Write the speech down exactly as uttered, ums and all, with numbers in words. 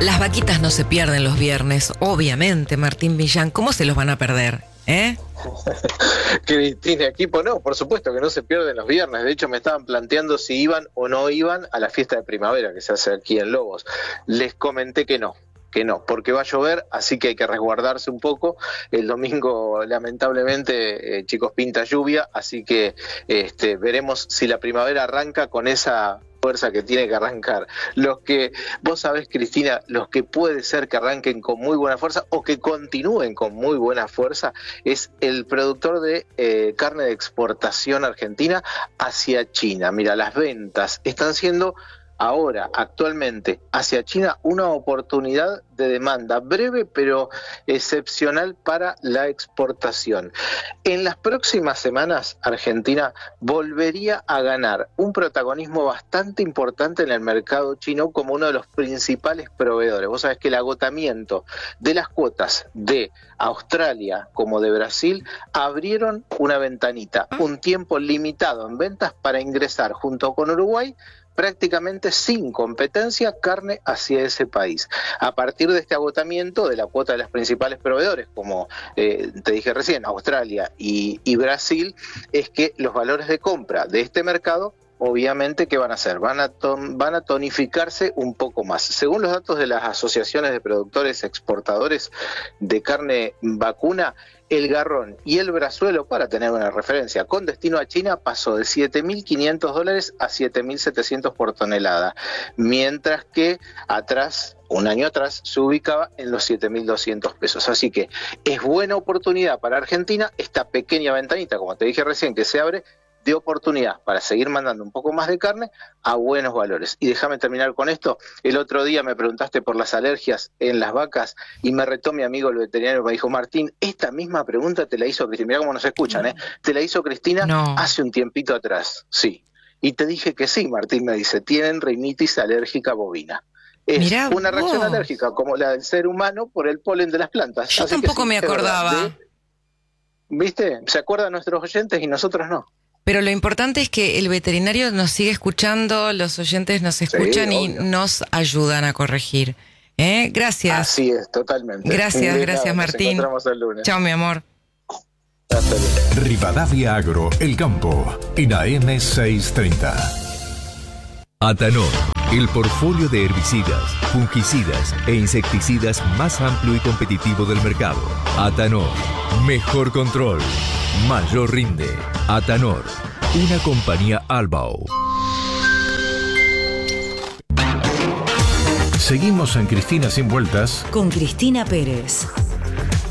Las vaquitas no se pierden los viernes, obviamente, Martín Millán. ¿Cómo se los van a perder? ¿Eh? Cristina, equipo, no, por supuesto que no se pierden los viernes. De hecho, me estaban planteando si iban o no iban a la fiesta de primavera que se hace aquí en Lobos. Les comenté que no. que no, porque va a llover, así que hay que resguardarse un poco. El domingo, lamentablemente, eh, chicos, pinta lluvia, así que este, veremos si la primavera arranca con esa fuerza que tiene que arrancar. Los que, vos sabés, Cristina, los que puede ser que arranquen con muy buena fuerza o que continúen con muy buena fuerza es el productor de eh, carne de exportación argentina hacia China. Mira, las ventas están siendo ahora, actualmente, hacia China, una oportunidad de demanda breve pero excepcional para la exportación. En las próximas semanas, Argentina volvería a ganar un protagonismo bastante importante en el mercado chino como uno de los principales proveedores. Vos sabés que el agotamiento de las cuotas de Australia como de Brasil abrieron una ventanita, un tiempo limitado en ventas para ingresar junto con Uruguay prácticamente sin competencia carne hacia ese país. A partir de este agotamiento de la cuota de los principales proveedores, como eh, te dije recién, Australia y, y Brasil, es que los valores de compra de este mercado obviamente, ¿qué van a hacer? Van a, ton, van a tonificarse un poco más. Según los datos de las asociaciones de productores exportadores de carne vacuna, el garrón y el brazuelo, para tener una referencia, con destino a China, pasó de siete mil quinientos dólares a siete mil setecientos por tonelada, mientras que atrás, un año atrás, se ubicaba en los siete mil doscientos pesos. Así que es buena oportunidad para Argentina esta pequeña ventanita, como te dije recién, que se abre, de oportunidad para seguir mandando un poco más de carne a buenos valores. Y déjame terminar con esto. El otro día me preguntaste por las alergias en las vacas y me retó mi amigo el veterinario, me dijo: Martín, esta misma pregunta te la hizo Cristina. Mirá cómo nos escuchan, ¿eh? Te la hizo Cristina no. hace un tiempito atrás. Sí. Y te dije que sí, Martín, me dice, tienen rinitis alérgica bovina. Es Mirá una vos. reacción alérgica como la del ser humano por el polen de las plantas. Yo Así tampoco que sí, me acordaba. De, ¿Viste? Se acuerdan nuestros oyentes y nosotros no. Pero lo importante es que el veterinario nos sigue escuchando, los oyentes nos escuchan sí, y nos ayudan a corregir. ¿Eh? Gracias. Así es, totalmente. Gracias, gracias nada, Martín. Nos encontramos el lunes. Chao, mi amor. Rivadavia Agro, El Campo, en A M seiscientos treinta. Atanor, el portfolio de herbicidas, fungicidas e insecticidas más amplio y competitivo del mercado. Atanor, mejor control, mayor rinde. Atanor, una compañía Albao. Seguimos en Cristina Sin Vueltas con Cristina Pérez.